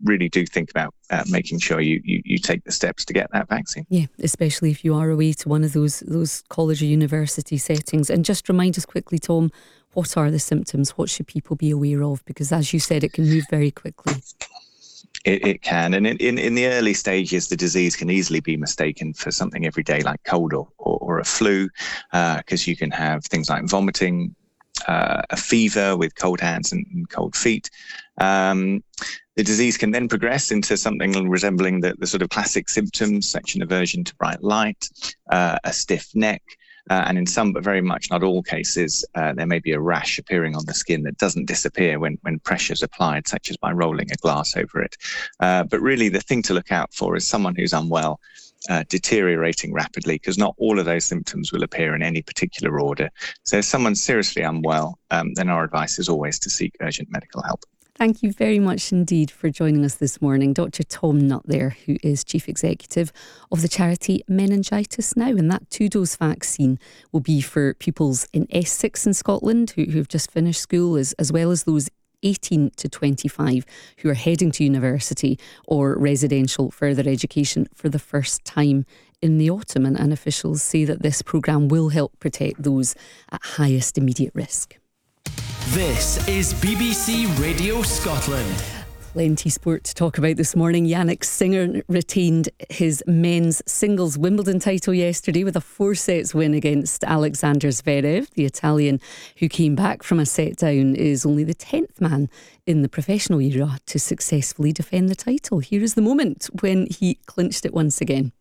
really do think about making sure you take the steps to get that vaccine. Yeah, especially if you are away to one of those college or university settings. And just remind us quickly, Tom, what are the symptoms? What should people be aware of? Because as you said, it can move very quickly. It can. And in the early stages, the disease can easily be mistaken for something everyday like cold or a flu, because you can have things like vomiting, a fever with cold hands and cold feet. The disease can then progress into something resembling the sort of classic symptoms, such an aversion to bright light, a stiff neck, and in some, but very much not all cases, there may be a rash appearing on the skin that doesn't disappear when pressure is applied, such as by rolling a glass over it. But really, the thing to look out for is someone who's unwell, deteriorating rapidly, because not all of those symptoms will appear in any particular order. So if someone's seriously unwell, then our advice is always to seek urgent medical help. Thank you very much indeed for joining us this morning. Dr. Tom Nutt there, who is Chief Executive of the charity Meningitis Now. And that 2-dose vaccine will be for pupils in S6 in Scotland who have just finished school, as well as those 18 to 25 who are heading to university or residential further education for the first time in the autumn. And officials say that this programme will help protect those at highest immediate risk. This is BBC Radio Scotland. Plenty sport to talk about this morning. Yannick Sinner retained his men's singles Wimbledon title yesterday with a 4-sets win against Alexander Zverev. The Italian, who came back from a set down, is only the 10th man in the professional era to successfully defend the title. Here is the moment when he clinched it once again.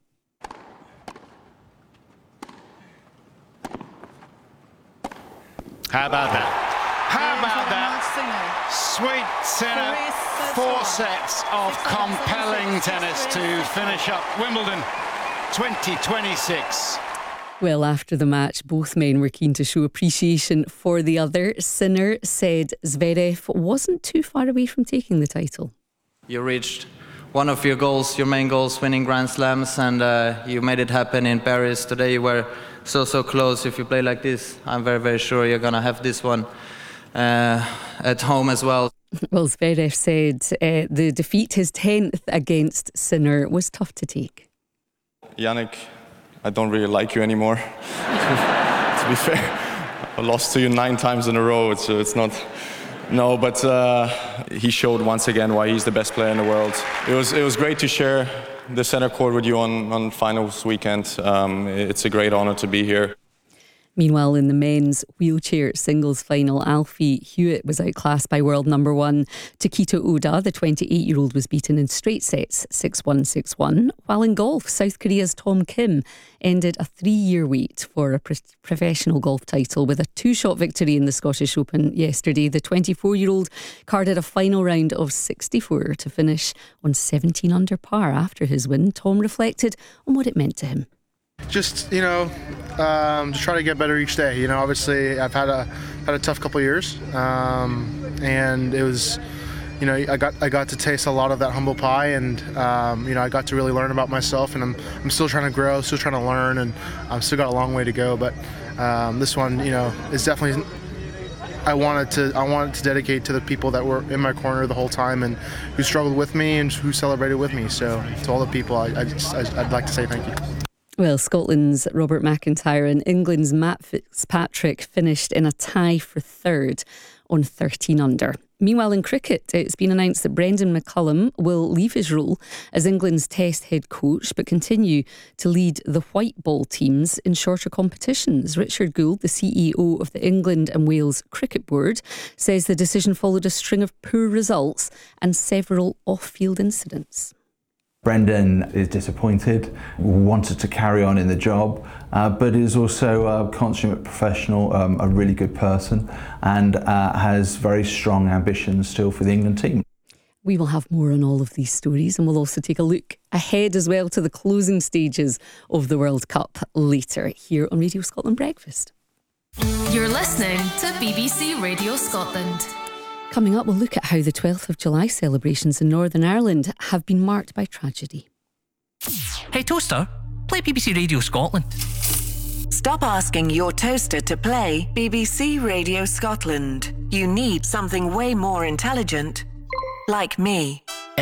How about that? How about that? Sweet Sinner, 4 sets of compelling tennis to finish up Wimbledon 2026. Well, after the match, both men were keen to show appreciation for the other. Sinner said Zverev wasn't too far away from taking the title. You reached one of your goals, your main goals, winning Grand Slams, and you made it happen in Paris. Today you were so close. If you play like this, I'm very, very sure you're going to have this one at home as well. Well, Zverev said the defeat, his 10th against Sinner, was tough to take. Yannick, I don't really like you anymore. To be fair, I lost to you 9 times in a row, so it's not... No, but he showed once again why he's the best player in the world. It was great to share the center court with you on finals weekend. It's a great honor to be here. Meanwhile, in the men's wheelchair singles final, Alfie Hewitt was outclassed by world number 1 Takito Oda. The 28-year-old was beaten in straight sets, 6-1, 6-1. While in golf, South Korea's Tom Kim ended a 3-year wait for a professional golf title with a 2-shot victory in the Scottish Open yesterday. The 24-year-old carded a final round of 64 to finish on 17 under par after his win. Tom reflected on what it meant to him. Just just try to get better each day. Obviously I've had a tough couple of years, and it was, I got to taste a lot of that humble pie, and I got to really learn about myself, and I'm still trying to grow, still trying to learn, and I've still got a long way to go. But this one, is definitely. I wanted to dedicate to the people that were in my corner the whole time and who struggled with me and who celebrated with me. So to all the people, I'd like to say thank you. Well, Scotland's Robert McIntyre and England's Matt Fitzpatrick finished in a tie for 3rd on 13 under. Meanwhile, in cricket, it's been announced that Brendan McCullum will leave his role as England's Test head coach but continue to lead the white ball teams in shorter competitions. Richard Gould, the CEO of the England and Wales Cricket Board, says the decision followed a string of poor results and several off-field incidents. Brendan is disappointed, wanted to carry on in the job, but is also a consummate professional, a really good person, and has very strong ambitions still for the England team. We will have more on all of these stories, and we'll also take a look ahead as well to the closing stages of the World Cup later here on Radio Scotland Breakfast. You're listening to BBC Radio Scotland. Coming up, we'll look at how the 12th of July celebrations in Northern Ireland have been marked by tragedy. Hey toaster, play BBC Radio Scotland. Stop asking your toaster to play BBC Radio Scotland. You need something way more intelligent, like me.